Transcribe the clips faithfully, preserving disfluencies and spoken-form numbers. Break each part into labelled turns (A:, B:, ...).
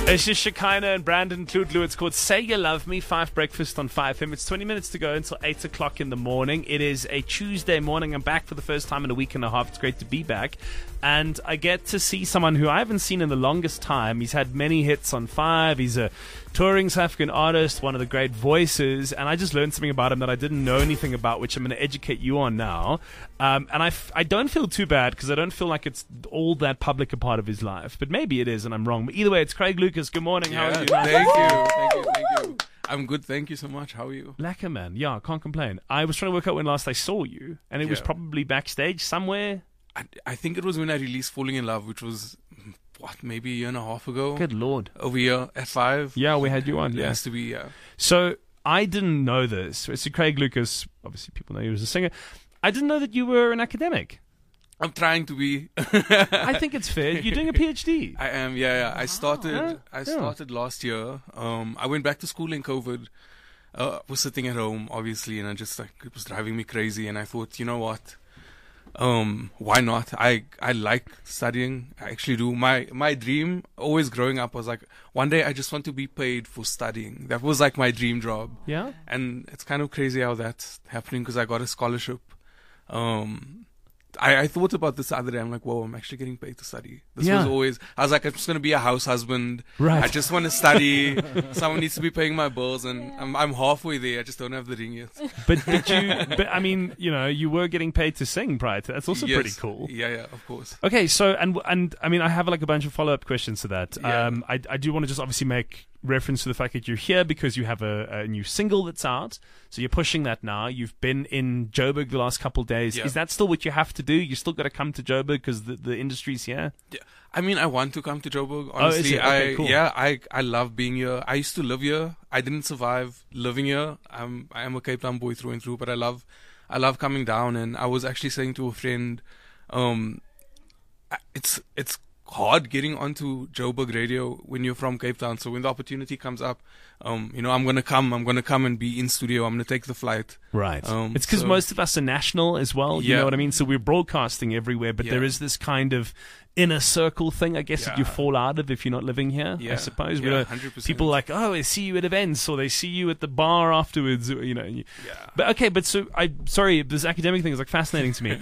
A: It's just Shekinah and Brandon Kludlu. It's called Say You Love Me, Five Breakfast on five F M. It's twenty minutes to go until eight o'clock in the morning. It is a Tuesday morning. I'm back for the first time in a week and a half. It's great to be back. And I get to see someone who I haven't seen in the longest time. He's had many hits on five. He's a touring South African artist, one of the great voices. And I just learned something about him that I didn't know anything about, which I'm going to educate you on now. Um, and I, f- I don't feel too bad because I don't feel like it's all that public a part of his life. But maybe it is, and I'm wrong. But either way, it's Craig Lucas. Good morning.
B: Yeah,
A: How are you?
B: Thank you. Thank you. Thank you. I'm good. Thank you so much. How are you?
A: Lekker, man. Yeah, can't complain. I was trying to work out when last I saw you, and it
B: Yeah.
A: was probably backstage somewhere.
B: I, I think it was when I released Falling in Love, which was, what, maybe a year and a half ago?
A: Good Lord.
B: Over here at five.
A: Yeah, we had you on.
B: It
A: Yeah.
B: has to be, yeah.
A: So I didn't know this. So Craig Lucas, obviously people know he was a singer. I didn't know that you were an academic.
B: I'm trying to be.
A: I think it's fair. You're doing a PhD.
B: I am, yeah, yeah. I started,
A: yeah.
B: I started last year. Um, I went back to school in COVID. Uh, I was sitting at home, obviously, and I just, like, it was driving me crazy. And I thought, you know what? Um, why not? I, I like studying. I actually do. My, my dream always growing up was like, one day I just want to be paid for studying. That was like my dream job.
A: Yeah?
B: And it's kind of crazy how that's happening because I got a scholarship. Um, I, I thought about this the other day. I'm like, whoa, I'm actually getting paid to study. This
A: Yeah.
B: was always, I was like, I'm just going to be a house husband.
A: Right.
B: I just want to study. Someone needs to be paying my bills, and I'm, I'm halfway there. I just don't have the ring yet.
A: But did you, but I mean, you know, you were getting paid to sing prior to that. That's also
B: Yes.
A: pretty cool.
B: Yeah, yeah, of course.
A: Okay, so, and, and I mean, I have like a bunch of follow-up questions to that.
B: Yeah.
A: Um, I, I do want to just obviously make reference to the fact that you're here because you have a, a new single that's out. So you're pushing that now. You've been in Joburg the last couple of days.
B: Yeah.
A: Is that still what you have to do? You still got to come to Joburg because the, the industry's here?
B: Yeah. I mean, I want to come to Joburg.
A: Oh, is
B: Honestly,
A: it? Okay,
B: I
A: cool.
B: yeah, I I love being here. I used to live here. I didn't survive living here. I'm I am a Cape Town boy through and through, but I love I love coming down. And I was actually saying to a friend, um, I- it's it's hard getting onto Joburg radio when you're from Cape Town. So when the opportunity comes up, um, you know, I'm gonna come. I'm gonna come and be in studio. I'm gonna take the flight.
A: Right.
B: Um,
A: it's because
B: so-
A: most of us are national as well. You
B: Yeah.
A: know what I mean? So we're broadcasting everywhere, but
B: Yeah.
A: there is this kind of inner circle thing, I guess, that you
B: Yeah.
A: fall out of if you're not living here, I
B: Yeah.
A: suppose. We
B: Yeah,
A: don't-
B: one hundred percent.
A: people are like, oh, they see you at events or they see you at the bar afterwards, or, you know. and you-
B: Yeah.
A: But okay, but so, I sorry, this academic thing is like fascinating to me.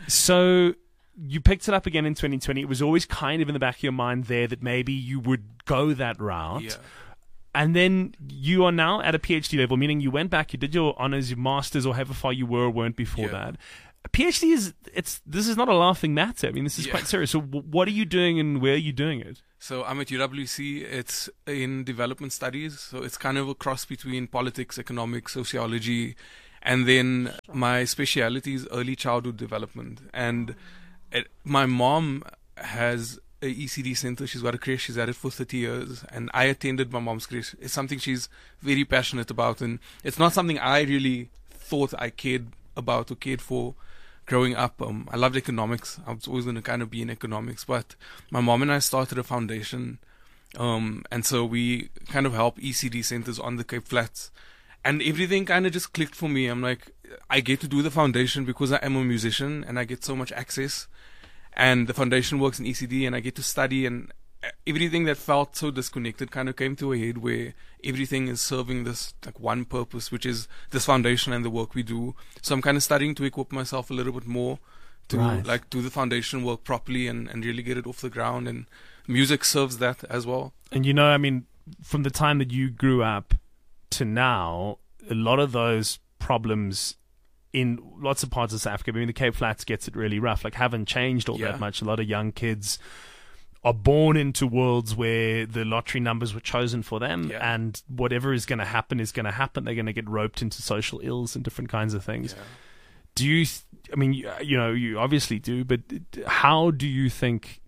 A: So you picked it up again in twenty twenty. It was always kind of in the back of your mind there that maybe you would go that route.
B: Yeah.
A: And then you are now at a PhD level, meaning you went back, you did your honors, your masters, or however far you were or weren't before
B: Yeah.
A: that. A PhD is, it's, this is not a laughing matter. I mean, this is
B: Yeah.
A: quite serious. So w- what are you doing and where are you doing it?
B: So I'm at U W C. It's in development studies. So it's kind of a cross between politics, economics, sociology. And then my speciality is early childhood development. And it, my mom has a E C D center. She's got a creche. She's had it for thirty years. And I attended my mom's creche. It's something she's very passionate about. And it's not something I really thought I cared about or cared for growing up. Um, I loved economics. I was always going to kind of be in economics. But my mom and I started a foundation. Um, and so we kind of help E C D centers on the Cape Flats. And everything kind of just clicked for me. I'm like, I get to do the foundation because I am a musician and I get so much access. And the foundation works in E C D and I get to study, and everything that felt so disconnected kind of came to a head where everything is serving this like one purpose, which is this foundation and the work we do. So I'm kind of starting to equip myself a little bit more to
A: Right.
B: like do the foundation work properly and, and really get it off the ground. And music serves that as well.
A: And you know, I mean, from the time that you grew up to now, a lot of those problems in lots of parts of South Africa, I mean, the Cape Flats gets it really rough, like haven't changed all
B: Yeah.
A: that much. A lot of young kids are born into worlds where the lottery numbers were chosen for them,
B: Yeah.
A: and whatever is going to happen is going to happen. They're going to get roped into social ills and different kinds of things.
B: Yeah.
A: Do you, th- I mean, you, you know, you obviously do, but how do you think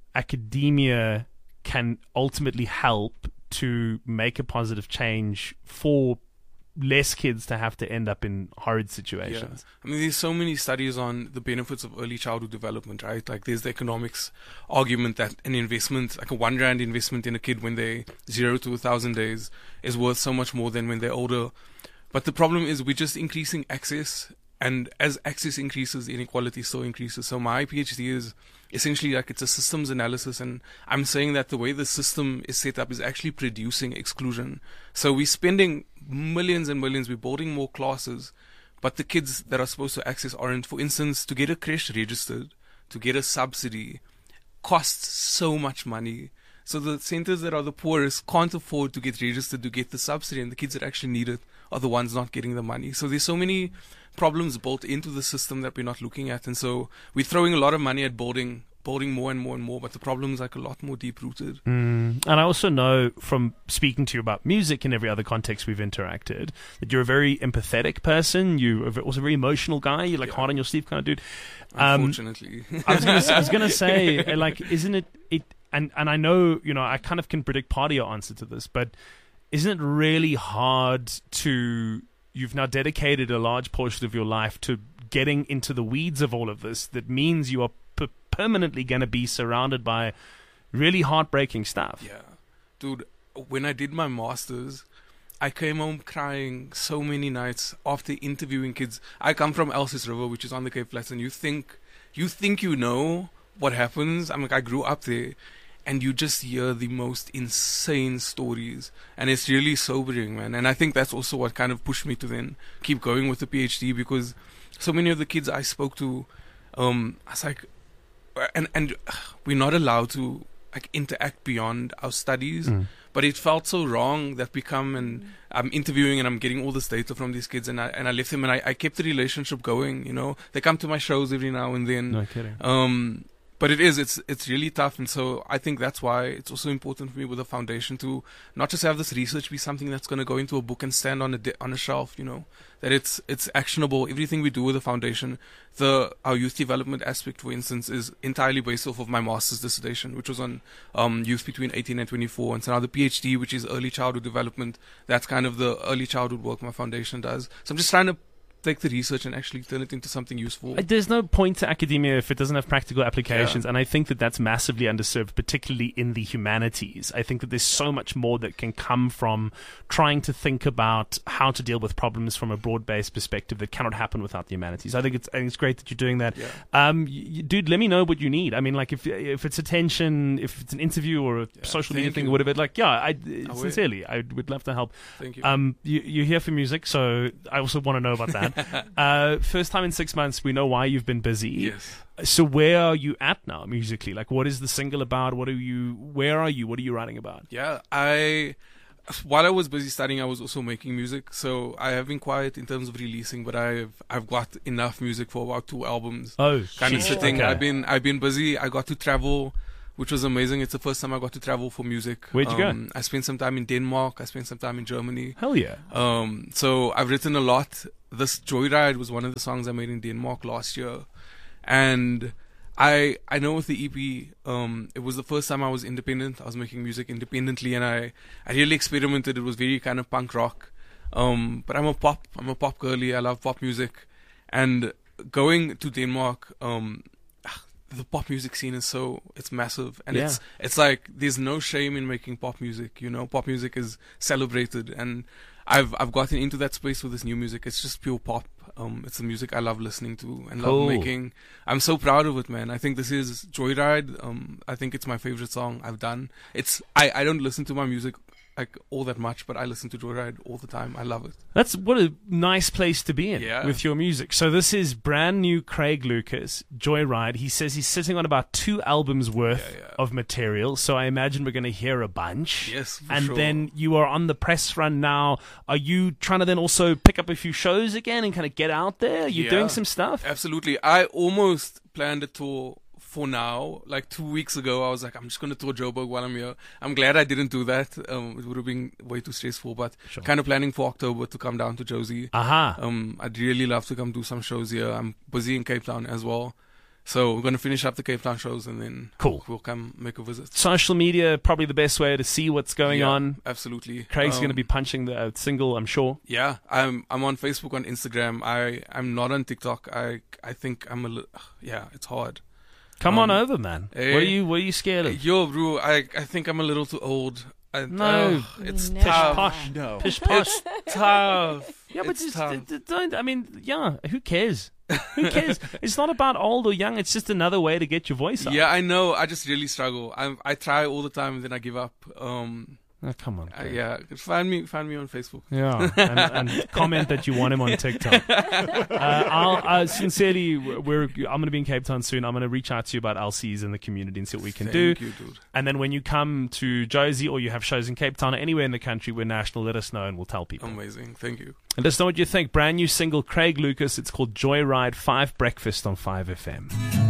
A: academia can ultimately help to make a positive change for less kids to have to end up in horrid situations?
B: Yeah. I mean, there's so many studies on the benefits of early childhood development, right? Like, there's the economics argument that an investment, like a one rand investment in a kid when they're zero to a thousand days, is worth so much more than when they're older. But the problem is we're just increasing access, and as access increases, inequality so increases. So my PhD is essentially like it's a systems analysis, and I'm saying that the way the system is set up is actually producing exclusion. So we're spending millions and millions, we're building more classes, but the kids that are supposed to access aren't. For instance, to get a creche registered, to get a subsidy, costs so much money. So the centers that are the poorest can't afford to get registered to get the subsidy, and the kids that actually need it are the ones not getting the money. So there's so many problems built into the system that we're not looking at, and so we're throwing a lot of money at building building more and more and more, but the problem is like a lot more deep-rooted.
A: Mm. And I also know from speaking to you about music in every other context we've interacted that you're a very empathetic person. You're also a very emotional guy. You're like yeah. hard on your sleeve kind of dude. Um,
B: Unfortunately.
A: I was gonna, I was gonna say, like, isn't it, it and, and I know, you know, I kind of can predict part of your answer to this, but isn't it really hard to, you've now dedicated a large portion of your life to getting into the weeds of all of this. That means you are p- permanently going to be surrounded by really heartbreaking stuff.
B: Yeah. Dude, when I did my master's, I came home crying so many nights after interviewing kids. I come from Elsies River, which is on the Cape Flats, and you think, you think you know what happens. I'm like, I grew up there. And you just hear the most insane stories. And it's really sobering, man. And I think that's also what kind of pushed me to then keep going with the PhD, because so many of the kids I spoke to, um, I was like, and, and we're not allowed to like interact beyond our studies. Mm. But it felt so wrong that we come and I'm interviewing and I'm getting all this data from these kids, and I and I left them and I, I kept the relationship going, you know. They come to my shows every now and then.
A: No kidding.
B: Um, But it is, it's it's really tough, and so I think that's why it's also important for me with the foundation to not just have this research be something that's going to go into a book and stand on a di- on a shelf, you know, that it's it's actionable. Everything we do with the foundation, the our youth development aspect, for instance, is entirely based off of my master's dissertation, which was on um, youth between eighteen and twenty-four, and so now the PhD, which is early childhood development, that's kind of the early childhood work my foundation does. So I'm just trying to take the research and actually turn it into something useful.
A: There's no point to academia if it doesn't have practical applications, yeah. and I think that that's massively underserved, particularly in the humanities. I think that there's so much more that can come from trying to think about how to deal with problems from a broad-based perspective that cannot happen without the humanities. I think it's I think it's great that you're doing that.
B: Yeah.
A: Um, you, dude, let me know what you need. I mean, like if if it's attention, if it's an interview or a yeah, social media thing
B: you.
A: or whatever, like yeah, I
B: oh,
A: sincerely I would love to help.
B: Thank you.
A: Um, you, you're here for music, so I also want to know about that. uh, first time in six months, we know why you've been busy.
B: Yes.
A: So where are you at now musically? Like, what is the single about? What are you? Where are you? What are you writing about?
B: Yeah, I. While I was busy studying, I was also making music. So I have been quiet in terms of releasing, but I've I've got enough music for about two albums.
A: Oh,
B: kind of sitting.
A: Okay.
B: I've been I've been busy. I got to travel, which was amazing. It's the first time I got to travel for music.
A: Where'd you
B: um, go? I spent some time in Denmark. I spent some time in Germany.
A: Hell yeah.
B: Um, so I've written a lot. This Joyride was one of the songs I made in Denmark last year. And I I know with the E P, um, it was the first time I was independent. I was making music independently, and I, I really experimented. It was very kind of punk rock. Um, but I'm a pop, I'm a pop girly. I love pop music. And going to Denmark, um, the pop music scene is so, it's massive. And
A: yeah.
B: it's it's like, there's no shame in making pop music, you know. Pop music is celebrated, and I've I've gotten into that space with this new music. It's just pure pop. Um, it's the music I love listening to and
A: cool.
B: love making. I'm so proud of it, man. I think this is Joyride. Um, I think it's my favorite song I've done. It's I, I don't listen to my music like all that much, but I listen to Joyride all the time. I love it.
A: That's what a nice place to be in
B: yeah.
A: with your music. So this is brand new Craig Lucas, Joyride. He says he's sitting on about two albums worth
B: yeah, yeah.
A: of material. So I imagine we're going to hear a bunch.
B: Yes, for
A: And
B: sure.
A: then you are on the press run now. Are you trying to then also pick up a few shows again and kind of get out there? Are you
B: yeah,
A: doing some stuff?
B: Absolutely. I almost planned a tour for now. Like two weeks ago, I was like, I'm just going to tour Joburg while I'm here. I'm glad I didn't do that. Um, it would have been way too stressful, but
A: sure.
B: kind of planning for October to come down to Josie.
A: Aha.
B: Um, I'd really love to come do some shows here. I'm busy in Cape Town as well. So we're going to finish up the Cape Town shows and then
A: cool.
B: we'll come make a visit.
A: Social media, probably the best way to see what's going
B: yeah,
A: on.
B: Absolutely.
A: Craig's
B: um,
A: going to be punching the uh, single, I'm sure.
B: Yeah, I'm I'm on Facebook, on Instagram. I, I'm not on TikTok. I I think I'm a li- yeah, it's hard.
A: Come
B: um,
A: on over, man.
B: Hey,
A: what are you What are you scared of?
B: Yo, bro, I I think I'm a little too old. I,
A: No.
B: oh, it's
C: No.
A: Pish
B: tough.
A: posh.
D: No.
A: Pish posh.
B: Tough.
A: Yeah, but
B: It's
A: just
B: tough.
A: d- d- don't. I mean, yeah. Who cares? Who cares? It's not about old or young. It's just another way to get your voice out.
B: Yeah, I know. I just really struggle. I I try all the time and then I give up. Um,
A: Oh, come on.
B: uh,
A: Greg.
B: yeah, find me find me on Facebook.
A: Yeah, and, and comment that you want him on TikTok. Uh, I'll uh, sincerely, we're. I'm going to be in Cape Town soon. I'm going to reach out to you about L Cs in the community and see what we can
B: Thank
A: do.
B: you, dude.
A: And then when you come to Josie or you have shows in Cape Town or anywhere in the country where national, let us know and we'll tell people.
B: Amazing. Thank you.
A: And let us know what you think. Brand new single, Craig Lucas. It's called Joyride. Five Breakfast on five F M.